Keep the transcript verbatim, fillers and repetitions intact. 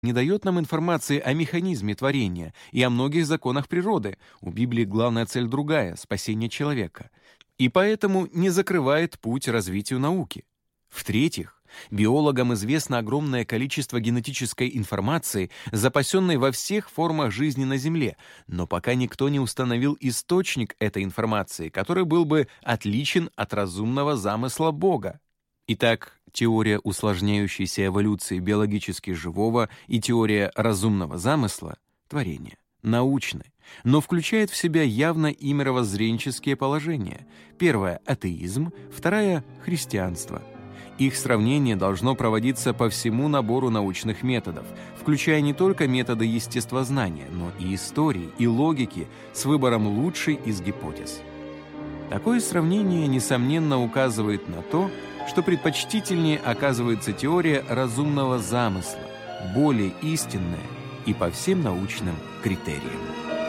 не дает нам информации о механизме творения и о многих законах природы. У Библии главная цель другая — спасение человека. И поэтому не закрывает путь развитию науки. В-третьих, биологам известно огромное количество генетической информации, запасенной во всех формах жизни на Земле, но пока никто не установил источник этой информации, который был бы отличен от разумного замысла Бога. Итак, теория усложняющейся эволюции биологически живого и теория разумного замысла — творения — научны, но включает в себя явно и мировоззренческие положения. Первое — атеизм, второе — христианство. Их сравнение должно проводиться по всему набору научных методов, включая не только методы естествознания, но и истории, и логики с выбором лучшей из гипотез. Такое сравнение, несомненно, указывает на то, что предпочтительнее оказывается теория разумного замысла, более истинная и по всем научным критериям.